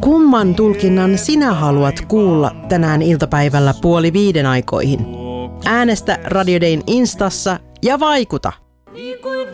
Kumman tulkinnan sinä haluat kuulla tänään iltapäivällä 4:30 aikoihin? Äänestä Radio Dayn Instassa ja vaikuta!